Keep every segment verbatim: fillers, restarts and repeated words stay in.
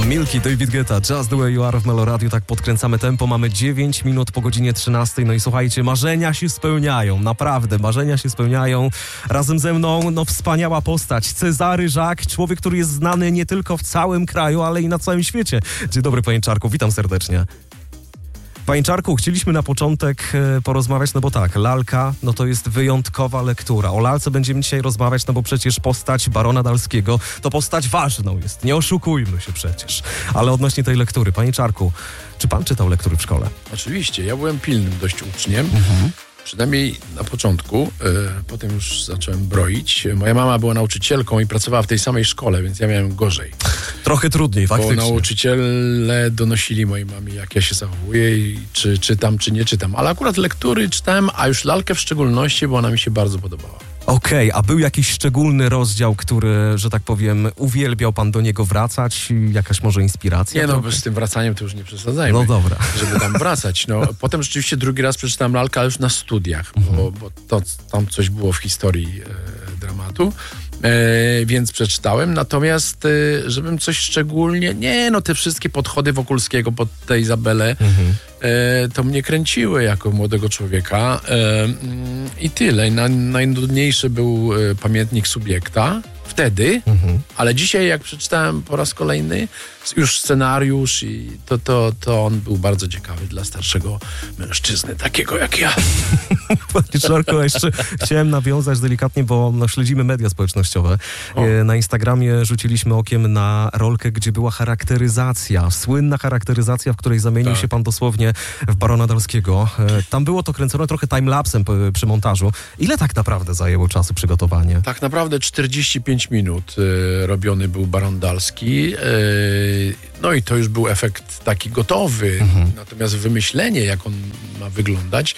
Milky, David Guetta, Just the Way You Are w Melo Radio. Tak podkręcamy tempo, mamy dziewięć minut po godzinie trzynastej. No i słuchajcie, marzenia się spełniają, naprawdę, marzenia się spełniają. Razem ze mną, no wspaniała postać, Cezary Jacques, człowiek, który jest znany nie tylko w całym kraju, ale i na całym świecie. Dzień dobry, panie Czarku, witam serdecznie. Panie Czarku, chcieliśmy na początek e, porozmawiać, no bo tak, lalka, no to jest wyjątkowa lektura. O lalce będziemy dzisiaj rozmawiać, no bo przecież postać barona Dalskiego to postać ważną jest, nie oszukujmy się przecież. Ale odnośnie tej lektury, panie Czarku, czy pan czytał lektury w szkole? Oczywiście, ja byłem pilnym dość uczniem. Mhm. Przynajmniej na początku, y, potem już zacząłem broić. Moja mama była nauczycielką i pracowała w tej samej szkole, więc ja miałem gorzej. Trochę trudniej, faktycznie. Bo nauczyciele donosili mojej mamie, jak ja się zachowuję i czy czytam, czy nie czytam. Ale akurat lektury czytałem, a już lalkę w szczególności, bo ona mi się bardzo podobała. Okej, okay, a był jakiś szczególny rozdział, który, że tak powiem, uwielbiał pan do niego wracać? Jakaś może inspiracja? Nie no, trochę? Z tym wracaniem to już nie przesadzajmy. No dobra. Żeby tam wracać. No, potem rzeczywiście drugi raz przeczytałem lalkę, ale już na studiach, mhm. bo, bo to, tam coś było w historii e, dramatu. E, więc przeczytałem, natomiast e, żebym coś szczególnie, nie no, te wszystkie podchody Wokulskiego pod tę Izabelę, mhm. e, to mnie kręciły jako młodego człowieka e, mm, i tyle. Na, najnudniejszy był e, pamiętnik Subiekta wtedy, mhm. ale dzisiaj jak przeczytałem po raz kolejny już scenariusz i to, to, to on był bardzo ciekawy dla starszego mężczyzny, takiego jak ja. Panie Czarku, jeszcze chciałem nawiązać delikatnie, bo no, śledzimy media społecznościowe. E, na Instagramie rzuciliśmy okiem na rolkę, gdzie była charakteryzacja, słynna charakteryzacja, w której zamienił tak. się pan dosłownie w barona Dalskiego. E, tam było to kręcone trochę timelapsem p- przy montażu. Ile tak naprawdę zajęło czasu przygotowanie? Tak naprawdę czterdzieści pięć minut y, robiony był baron Dalski. Y, no i to już był efekt taki gotowy. Mhm. Natomiast wymyślenie, jak on ma wyglądać,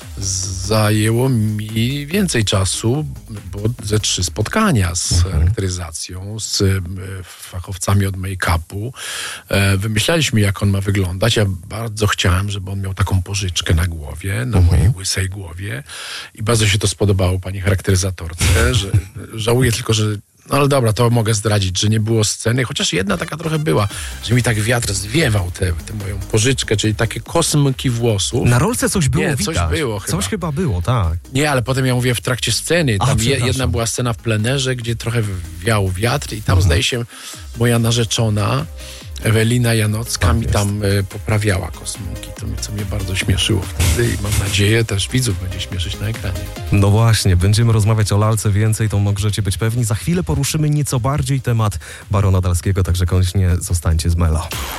zajęło mi więcej czasu, bo ze trzy spotkania z mhm. charakteryzacją, z y, fachowcami od make-upu. E, wymyślaliśmy, jak on ma wyglądać. Ja bardzo chciałem, żeby on miał taką pożyczkę na głowie, na mhm. mojej łysej głowie. I bardzo się to spodobało pani charakteryzatorce. Że, żałuję tylko, że no ale dobra, to mogę zdradzić, że nie było sceny, chociaż jedna taka trochę była, że mi tak wiatr zwiewał tę moją pożyczkę, czyli takie kosmyki włosów. Na rolce coś było nie, widać. coś było chyba. Coś chyba było, tak. Nie, ale potem ja mówię w trakcie sceny, tam A, je, jedna była scena w plenerze, gdzie trochę wiał wiatr i tam mhm. zdaje się moja narzeczona Ewelina Janocka tak mi jest. tam y, poprawiała kosmyki, to, co mnie bardzo śmieszyło wtedy i mam nadzieję też widzów będzie śmieszyć na ekranie. No właśnie, będziemy rozmawiać o lalce więcej, to możecie być pewni. Za chwilę poruszymy nieco bardziej temat barona Dalskiego, także koniecznie zostańcie z Melo.